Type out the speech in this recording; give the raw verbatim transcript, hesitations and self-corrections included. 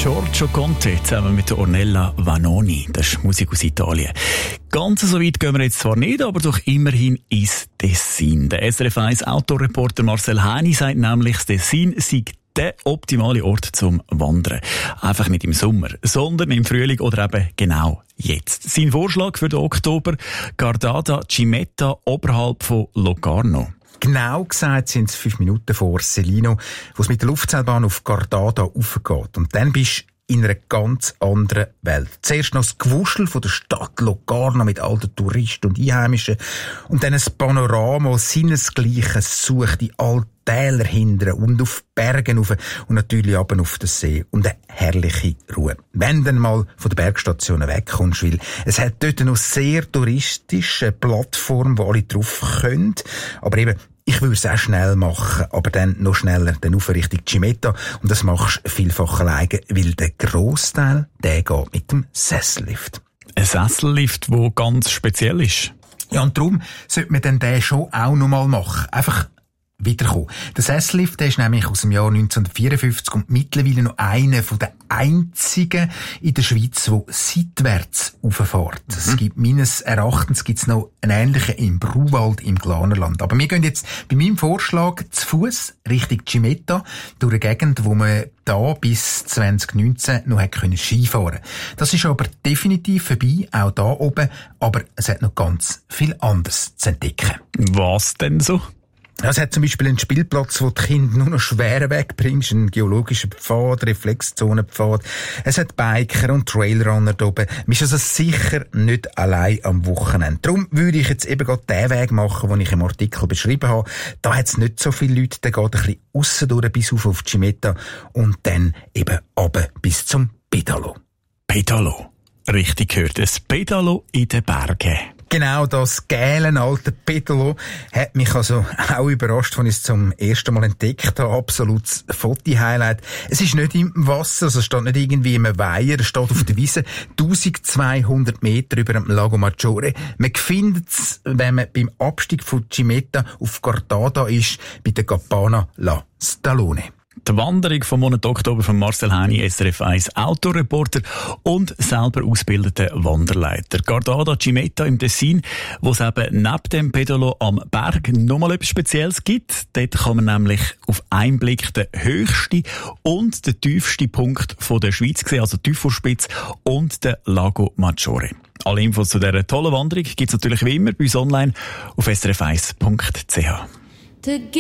Giorgio Conte zusammen mit Ornella Vanoni. Das ist Musik aus Italien. Ganz so weit gehen wir jetzt zwar nicht, aber doch immerhin ins Tessin. Der S R F eins Autoreporter Marcel Häni sagt nämlich, das Tessin sei der optimale Ort zum Wandern. Einfach nicht im Sommer, sondern im Frühling oder eben genau jetzt. Sein Vorschlag für den Oktober: Gardada Cimetta oberhalb von Locarno. Genau gesagt sind es fünf Minuten vor Selino, wo es mit der Luftseilbahn auf Gardada raufgeht. Und dann bist du in einer ganz anderen Welt. Zuerst noch das Gewuschel von der Stadt Locarno mit all den Touristen und Einheimischen und dann ein Panorama, das seinesgleichen sucht, in all Täler hinten und auf Bergen rauf und natürlich runter auf den See und eine herrliche Ruhe. Wenn du dann mal von der Bergstation wegkommst, weil es hat dort noch sehr touristische Plattform, wo alle drauf können, aber eben ich würde es auch schnell machen, aber dann noch schneller, dann auf Richtung Cimetta. Und das machst du vielfach alleine, weil der Grossteil, der geht mit dem Sessellift. Ein Sessellift, der ganz speziell ist. Ja, und darum sollte man dann den schon auch noch mal machen. Einfach wiederkommen. Der Sessellift, der ist nämlich aus dem Jahr neunzehnhundertvierundfünfzig und mittlerweile noch einer von den einzigen in der Schweiz, der seitwärts rauffährt. Mhm. Es gibt meines Erachtens gibt's noch einen ähnlichen im Bruwald im Glanerland. Aber wir gehen jetzt bei meinem Vorschlag zu Fuss Richtung Cimetta durch eine Gegend, wo man da bis zwanzig neunzehn noch hat können Skifahren. Das ist aber definitiv vorbei, auch da oben. Aber es hat noch ganz viel anderes zu entdecken. Was denn so? Es hat zum Beispiel einen Spielplatz, wo die Kinder nur noch schwer wegbringst, einen geologischen Pfad, Reflexzonenpfad. Es hat Biker und Trailrunner da oben. Man ist also sicher nicht allein am Wochenende. Darum würde ich jetzt eben gerade den Weg machen, den ich im Artikel beschrieben habe. Da hat es nicht so viele Leute, der geht ein bisschen aussen durch bis auf auf Cimetta und dann eben runter bis zum Pedalo. Pedalo. Richtig gehört. Ein Pedalo in den Bergen. Genau, das geile alte Pedalo hat mich also auch überrascht, als ich es zum ersten Mal entdeckt habe. Absolutes Foto-Highlight. Es ist nicht im Wasser, also es steht nicht irgendwie im Weiher, es steht auf der Wiese, eintausendzweihundert Meter über dem Lago Maggiore. Man findet es, wenn man beim Abstieg von Cimetta auf Gardada ist, bei der Campana La Stallone. Die Wanderung vom Monat Oktober von Marcel Häni, S R F eins Autoreporter und selber ausgebildeter Wanderleiter. Gardada Cimetta im Tessin, wo es eben neben dem Pedalo am Berg nochmal etwas Spezielles gibt. Dort kann man nämlich auf einen Blick den höchsten und den tiefsten Punkt von der Schweiz sehen, also die Teufelspitze und den Lago Maggiore. Alle Infos zu dieser tollen Wanderung gibt es natürlich wie immer bei uns online auf s r f eins punkt c h.